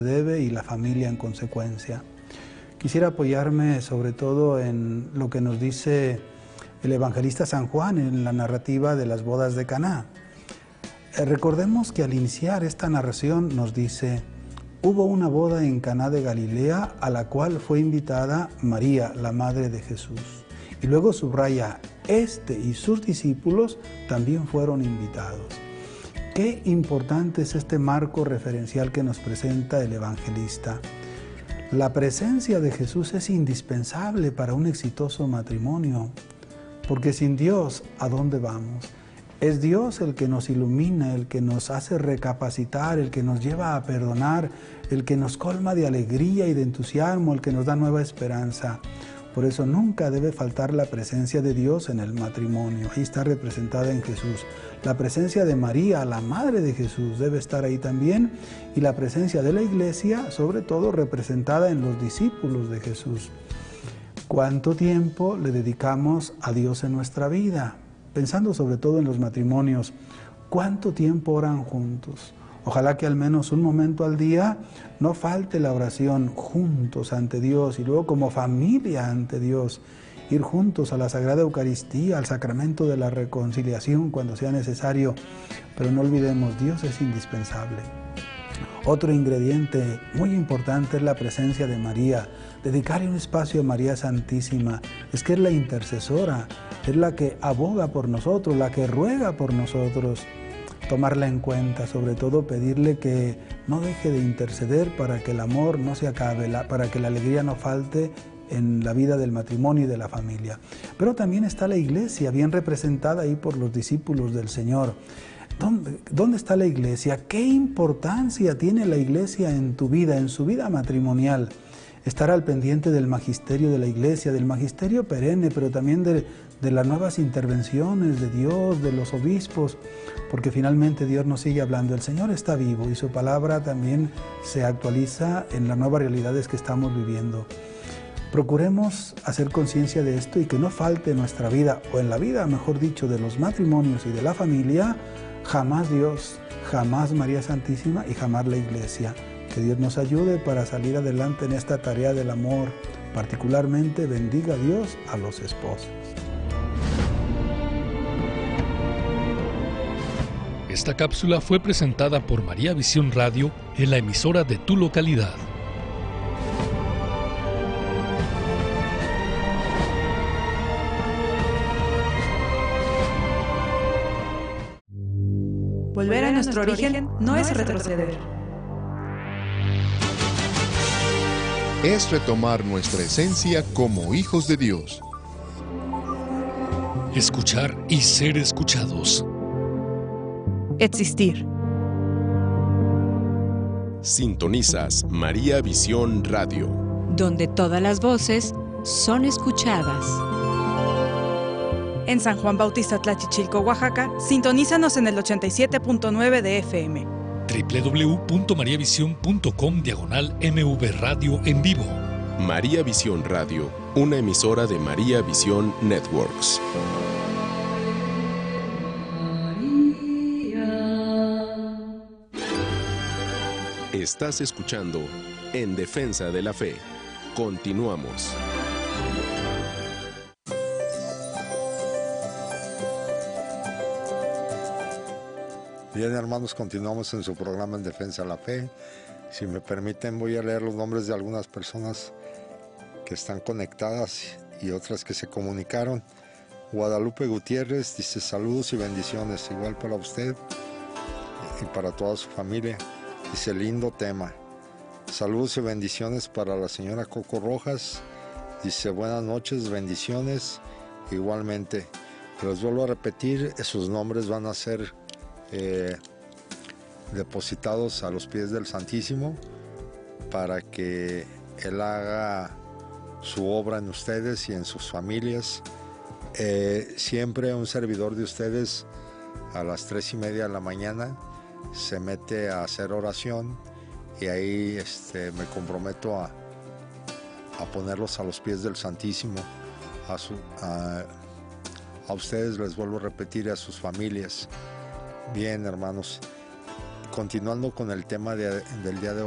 debe y la familia en consecuencia. Quisiera apoyarme sobre todo en lo que nos dice el evangelista San Juan en la narrativa de las bodas de Caná. Recordemos que al iniciar esta narración nos dice: hubo una boda en Caná de Galilea a la cual fue invitada María, la madre de Jesús. Y luego subraya: este y sus discípulos también fueron invitados. Qué importante es este marco referencial que nos presenta el evangelista. La presencia de Jesús es indispensable para un exitoso matrimonio, porque sin Dios, ¿a dónde vamos? Es Dios el que nos ilumina, el que nos hace recapacitar, el que nos lleva a perdonar, el que nos colma de alegría y de entusiasmo, el que nos da nueva esperanza. Por eso nunca debe faltar la presencia de Dios en el matrimonio. Ahí está representada en Jesús. La presencia de María, la madre de Jesús, debe estar ahí también. Y la presencia de la Iglesia, sobre todo representada en los discípulos de Jesús. ¿Cuánto tiempo le dedicamos a Dios en nuestra vida? Pensando sobre todo en los matrimonios, ¿cuánto tiempo oran juntos? Ojalá que al menos un momento al día no falte la oración juntos ante Dios y luego como familia ante Dios, ir juntos a la Sagrada Eucaristía, al sacramento de la reconciliación cuando sea necesario, pero no olvidemos, Dios es indispensable. Otro ingrediente muy importante es la presencia de María. Dedicarle un espacio a María Santísima, es que es la intercesora, es la que aboga por nosotros, la que ruega por nosotros. Tomarla en cuenta, sobre todo pedirle que no deje de interceder para que el amor no se acabe, para que la alegría no falte en la vida del matrimonio y de la familia. Pero también está la Iglesia, bien representada ahí por los discípulos del Señor. ¿Dónde está la Iglesia? ¿Qué importancia tiene la Iglesia en tu vida, en su vida matrimonial? Estar al pendiente del magisterio de la Iglesia, del magisterio perenne, pero también de las nuevas intervenciones de Dios, de los obispos, porque finalmente Dios nos sigue hablando. El Señor está vivo y su palabra también se actualiza en las nuevas realidades que estamos viviendo. Procuremos hacer conciencia de esto y que no falte en nuestra vida, o en la vida, mejor dicho, de los matrimonios y de la familia, jamás Dios, jamás María Santísima y jamás la Iglesia. Que Dios nos ayude para salir adelante en esta tarea del amor. Particularmente bendiga a Dios a los esposos. Esta cápsula fue presentada por María Visión Radio en la emisora de tu localidad. Volver a nuestro origen no es retroceder. Es retomar nuestra esencia como hijos de Dios. Escuchar y ser escuchados. Existir. Sintonizas María Visión Radio, donde todas las voces son escuchadas. En San Juan Bautista Tlachichilco, Oaxaca, sintonízanos en el 87.9 de FM. www.mariavision.com/MV Radio en vivo. María Visión Radio, una emisora de María Visión Networks. Estás escuchando En Defensa de la Fe. Continuamos. Bien, hermanos, continuamos en su programa En Defensa de la Fe. Si me permiten, voy a leer los nombres de algunas personas que están conectadas y otras que se comunicaron. Guadalupe Gutiérrez dice: saludos y bendiciones, igual para usted y para toda su familia. Dice: lindo tema. Saludos y bendiciones para la señora Coco Rojas. Dice: buenas noches, bendiciones. Igualmente, les vuelvo a repetir, sus nombres van a ser depositados a los pies del Santísimo para que Él haga su obra en ustedes y en sus familias. Siempre un servidor de ustedes a las 3:30 de la mañana se mete a hacer oración y ahí me comprometo a ponerlos a los pies del Santísimo. A ustedes les vuelvo a repetir, a sus familias. Bien, hermanos, continuando con el tema del día de hoy.